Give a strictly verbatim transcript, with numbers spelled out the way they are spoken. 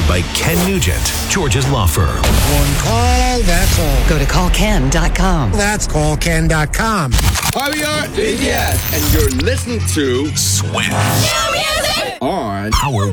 by Ken Nugent, George's law firm. One call, that's all. Go to call ken dot com. That's call ken dot com. Hi, we are B T S, and you're listening to Switch on Power